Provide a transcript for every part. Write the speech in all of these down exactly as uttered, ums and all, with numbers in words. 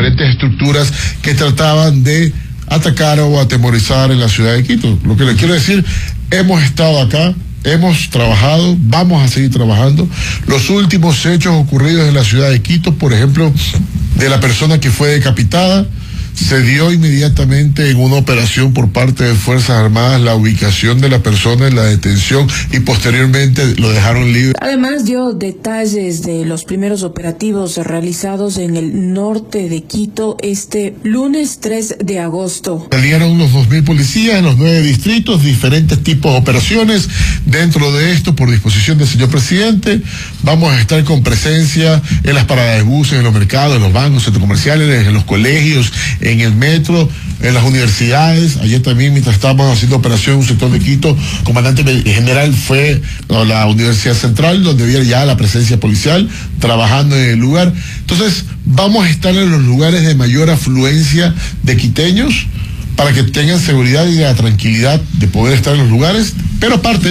diferentes estructuras que trataban de atacar o atemorizar en la ciudad de Quito. Lo que le quiero decir, hemos estado acá, hemos trabajado, vamos a seguir trabajando. Los últimos hechos ocurridos en la ciudad de Quito, por ejemplo, de la persona que fue decapitada, se dio inmediatamente en una operación por parte de Fuerzas Armadas la ubicación de la persona en la detención y posteriormente lo dejaron libre. Además dio detalles de los primeros operativos realizados en el norte de Quito este lunes tres de agosto. Salieron unos dos mil policías en los nueve distritos, diferentes tipos de operaciones. Dentro de esto, por disposición del señor presidente, vamos a estar con presencia en las paradas de buses, en los mercados, en los bancos, centros comerciales, en los colegios, en el metro, en las universidades. Ayer también, mientras estábamos haciendo operación en un sector de Quito, comandante general fue a la Universidad Central, donde había ya la presencia policial trabajando en el lugar. Entonces, vamos a estar en los lugares de mayor afluencia de quiteños para que tengan seguridad y la tranquilidad de poder estar en los lugares, pero aparte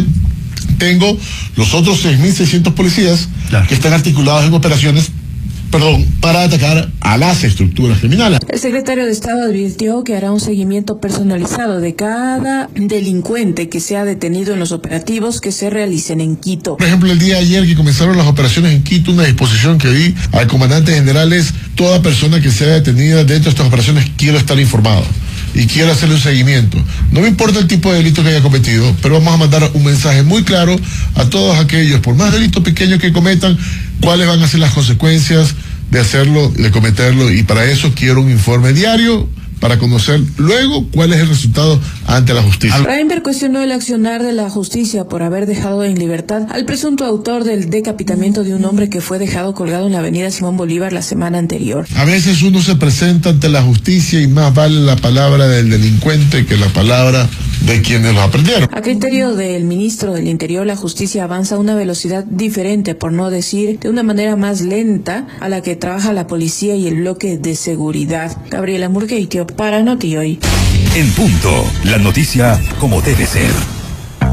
tengo los otros seis mil seiscientos policías, claro, que están articulados en operaciones Perdón, para atacar a las estructuras criminales. El secretario de Estado advirtió que hará un seguimiento personalizado de cada delincuente que sea detenido en los operativos que se realicen en Quito. Por ejemplo, el día de ayer que comenzaron las operaciones en Quito, una disposición que di al comandante general es: toda persona que sea detenida dentro de estas operaciones, quiero estar informado y quiero hacerle un seguimiento. No me importa el tipo de delito que haya cometido, pero vamos a mandar un mensaje muy claro a todos aquellos, por más delitos pequeños que cometan, cuáles van a ser las consecuencias de hacerlo, de cometerlo, y para eso quiero un informe diario para conocer luego cuál es el resultado ante la justicia. Reinberg cuestionó el accionar de la justicia por haber dejado en libertad al presunto autor del decapitamiento de un hombre que fue dejado colgado en la avenida Simón Bolívar la semana anterior. A veces uno se presenta ante la justicia y más vale la palabra del delincuente que la palabra de quienes lo aprendieron. A criterio del ministro del Interior, la justicia avanza a una velocidad diferente, por no decir de una manera más lenta, a la que trabaja la policía y el bloque de seguridad. Gabriela Murgueitio para Noti Hoy. En punto, la noticia como debe ser.